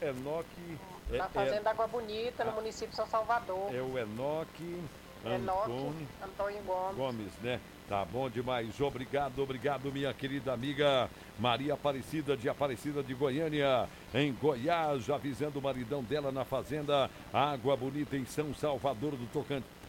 Enoque. Na Fazenda Água Bonita, no município de São Salvador. É o Enoque Antônio Gomes. Gomes, né? Tá bom demais. Obrigado, minha querida amiga Maria Aparecida de Goiânia, em Goiás, avisando o maridão dela na Fazenda Água Bonita, em São Salvador do Tocantins.